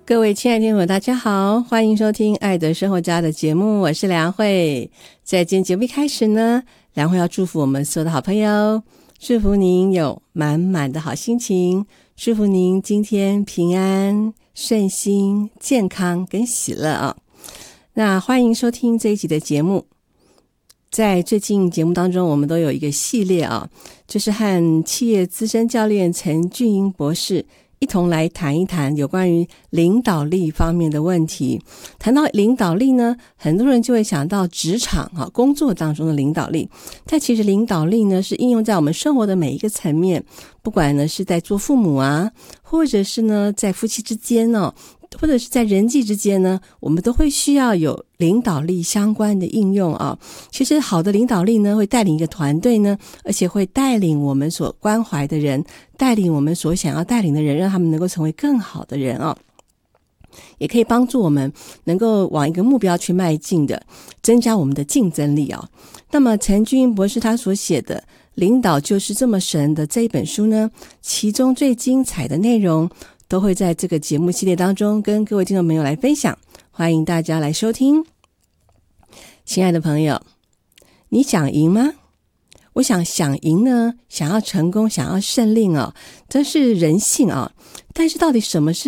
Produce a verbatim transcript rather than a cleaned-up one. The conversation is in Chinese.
各位亲爱的听众朋友大家好，欢迎收听爱的生活家的节目，我是梁慧。在今天节目一开始呢，梁慧要祝福我们所有的好朋友，祝福您有满满的好心情，祝福您今天平安顺心健康跟喜乐啊。那欢迎收听这一集的节目。在最近节目当中，我们都有一个系列啊，就是和企业资深教练陈俊英博士一同来谈一谈有关于领导力方面的问题。谈到领导力呢，很多人就会想到职场啊工作当中的领导力，但其实领导力呢是应用在我们生活的每一个层面，不管呢是在做父母啊，或者是呢在夫妻之间哦，或者是在人际之间呢，我们都会需要有领导力相关的应用啊。其实好的领导力呢，会带领一个团队呢，而且会带领我们所关怀的人，带领我们所想要带领的人，让他们能够成为更好的人啊。也可以帮助我们能够往一个目标去迈进的，增加我们的竞争力啊。那么陈俊英博士他所写的《领导就是这么神》的这一本书呢，其中最精彩的内容都会在这个节目系列当中跟各位听众朋友来分享，欢迎大家来收听。亲爱的朋友，你想赢吗？我想想赢呢，想要成功，想要胜利啊，这是人性啊。但是到底什么是